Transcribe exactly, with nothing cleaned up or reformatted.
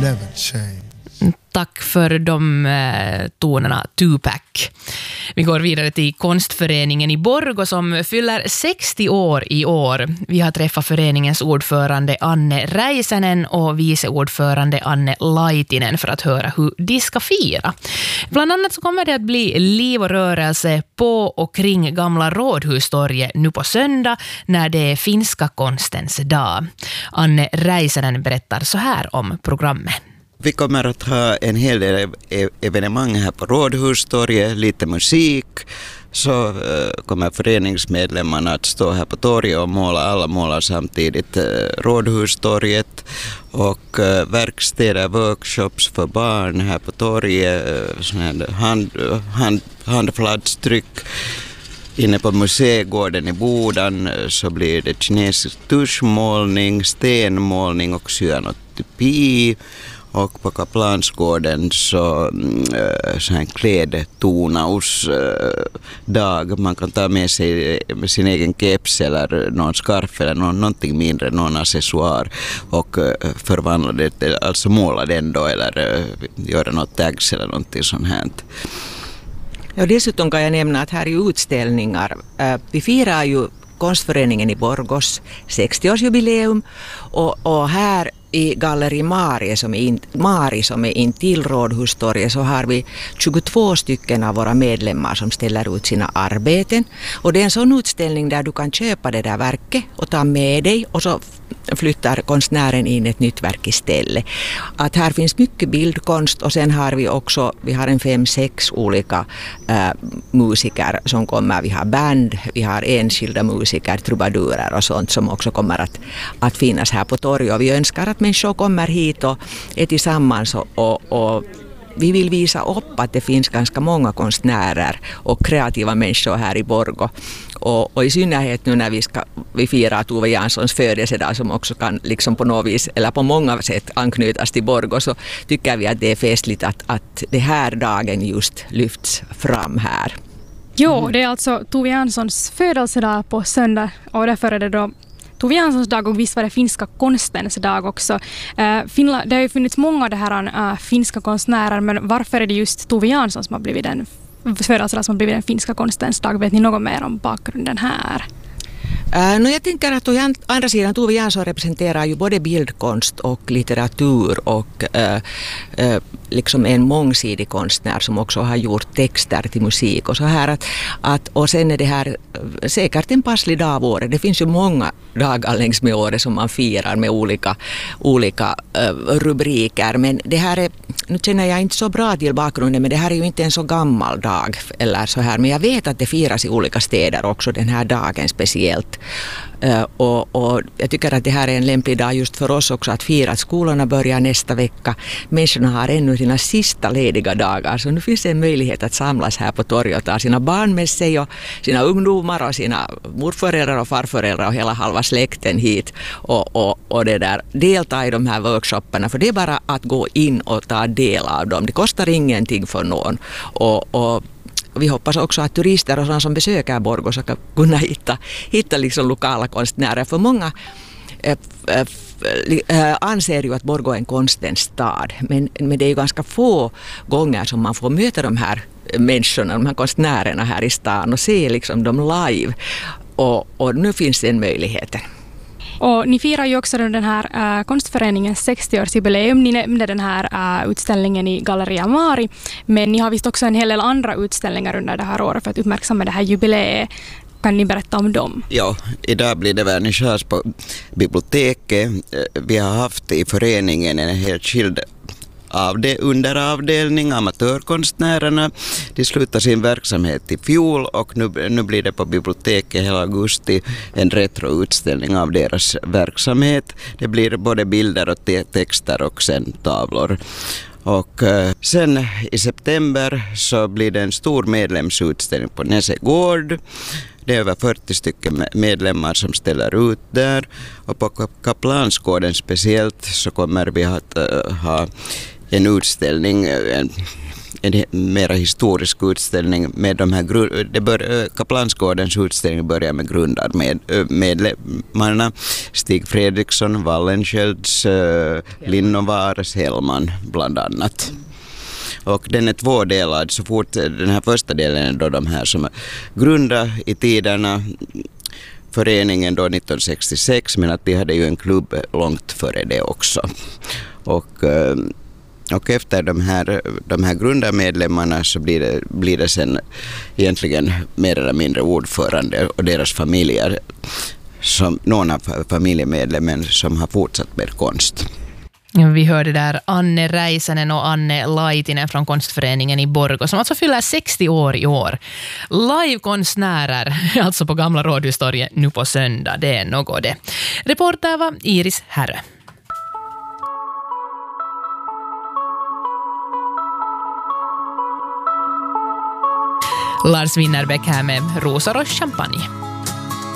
never change. Tack för de eh, tonerna, Tupac. Vi går vidare till konstföreningen i Borgå som fyller sextio år i år. Vi har träffat föreningens ordförande Anne Räisänen och viceordförande Anne Laitinen för att höra hur de ska fira. Bland annat så kommer det att bli liv och rörelse på och kring gamla Rådhustorget nu på söndag när det är finska konstens dag. Anne Räisänen berättar så här om programmet. Vi kommer att ha en hel del evenemang här på Rådhustorget, lite musik. Så uh, kommer föreningsmedlemmarna att stå här på torget och måla, alla målar samtidigt uh, Rådhustorget. Och uh, verkstäder, workshops för barn här på torget, uh, hand, hand, handfladstryck. Inne på museigården i Boden så blir det kinesisk tuschmålning, stenmålning och cyanotypi. Och på Kaplansgården så, äh, så en klädtonausdag. Man kan ta med sig med sin egen keps eller någon skarf eller någon, någonting mindre, någon accessoar och äh, förvandla det, alltså måla den då eller äh, göra något tags eller någonting sånt här. Ja, dessutom kan jag nämna att här är utställningar. Äh, vi firar ju konstföreningen i Borgås sextioårsjubileum och, och här i Galleri Mari som är in, Mari som är in till Rådhustorget så har vi tjugotvå stycken av våra medlemmar som ställer ut sina arbeten. Och det är en sån utställning där du kan köpa det där verket och ta med dig och så flyttar konstnären in ett nytt verk istället. Att här finns mycket bildkonst och sen har vi också, vi har en fem, sex olika äh, musiker som kommer. Vi har band, vi har enskilda musiker, trubadurer och sånt som också kommer att, att finnas här på torget. Och vi önskar att människor kommer hit och är tillsammans och, och, och vi vill visa upp att det finns ganska många konstnärer och kreativa människor här i Borgå. Och, och i synnerhet nu när vi, ska, vi firar Tove Janssons födelsedag som också kan liksom på något vis, eller på många sätt anknytas till Borgå, så tycker vi att det är festligt att, att det här dagen just lyfts fram här. Jo, det är alltså Tove Janssons födelsedag på söndag och därför är det då Tove Janssons dag och visst var det finska konstens dag också. Uh, Finland, det har ju funnits många av det här uh, finska konstnärer, men varför är det just Tove Jansson som har blivit den födelsedag som har blivit den finska konstens dag? Vet ni något mer om bakgrunden här? Uh, no, jag tänker att å andra sidan Tove Jansson representerar ju både bildkonst och litteratur och uh, uh, liksom en mångsidig konstnär som också har gjort texter till musik och så här. Att, att, och sen är det här säkert en passlig dag av året. Det finns ju många dagar längs med året som man firar med olika, olika uh, rubriker. Men det här är, nu känner jag inte så bra till bakgrunden, men det här är ju inte en så gammal dag eller så här. Men jag vet att det firas i olika städer också den här dagen speciellt. Uh, och, och jag tycker att det här är en lämplig dag just för oss också att fira att skolorna börjar nästa vecka. Människorna har ännu sina sista lediga dagar, så nu finns det en möjlighet att samlas här på torget och ta sina barn med sig och sina ungdomar och sina morföräldrar och farföräldrar och hela halva släkten hit och, och, och det där, delta i de här workshopperna, för det är bara att gå in och ta del av dem. Det kostar ingenting för någon och, och vi hoppas också att turister och sådana som besöker Borgå ska kunna hitta, hitta liksom lokala konstnärer. För många äh, äh, äh, anser ju att Borgå är en konstens stad. Men, men det är ju ganska få gånger som man får möta de här människorna, de här konstnärerna här i stan och se liksom dem live. Och, och nu finns den möjligheten. Och ni firar ju också den här äh, konstföreningens sextioårsjubileum. Ni nämnde den här äh, utställningen i Galleria Mari. Men ni har visst också en hel del andra utställningar under det här året för att uppmärksamma det här jubileet. Kan ni berätta om dem? Ja, idag blir det vernissage på biblioteket. Vi har haft i föreningen en helt skild av det underavdelning, amatörkonstnärerna. De slutar sin verksamhet i fjol och nu, nu blir det på biblioteket hela augusti en retroutställning av deras verksamhet. Det blir både bilder och te- texter och sen tavlor. Och eh, sen i september så blir det en stor medlemsutställning på Näse gård. Det är över fyrtio stycken medlemmar som ställer ut där. Och på Kaplansgården speciellt så kommer vi att uh, ha en utställning, en en mer historisk utställning med de här gru- det bör, Kaplansgårdens utställning börjar med grundarmedlemmarna Stig Fredriksson, Wallenskiölds, Linnovares, Hellman bland annat. Och den är tvådelad. Så fort den här första delen är då de här som grundade i tiderna föreningen då nittonhundrasextiosex, men att vi hade ju en klubb långt före det också. Och, och efter de här, de här grundarmedlemmarna så blir det, blir det sen egentligen mer eller mindre ordförande och deras familjer, som någon av familjemedlemmen som har fortsatt med konst. Vi hörde där Anne Räisänen och Anne Laitinen från konstföreningen i Borgå som alltså fyller sextio år i år. Livekonstnärer, alltså på Gamla rådhustorget nu på söndag, det är något det. Reporter var Iris Herre. Lars Winnerbäck här med rosor och champagne.